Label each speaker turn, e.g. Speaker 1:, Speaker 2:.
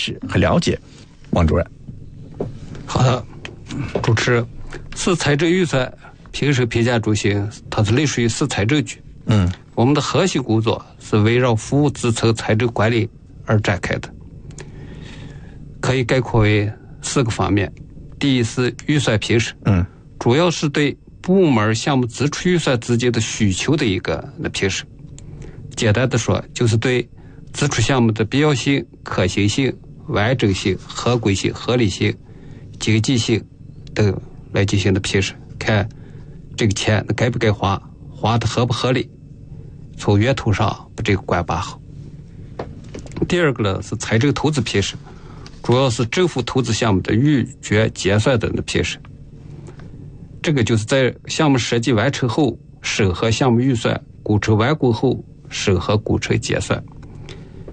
Speaker 1: 识和了解。王主任。
Speaker 2: 好的，主持是财政预算平时评价中心，它是类属于是财政局。我们的核心工作是围绕服务支撑财政管理而展开的，可以概括为4个方面。第一是预算评审，主要是对部门项目支出预算资金的需求的一个评审。简单的说，就是对支出项目的必要性、可行性、完整性、合规性、合理性、经济性等来进行的评审，看这个钱该不该花，花的合不合理，从源头上把这个关把好。第二个呢是财政投资评审，主要是政府投资项目的预决结算等的评审。这个就是在项目设计完成后审核项目预算，工程完工后审核工程结算。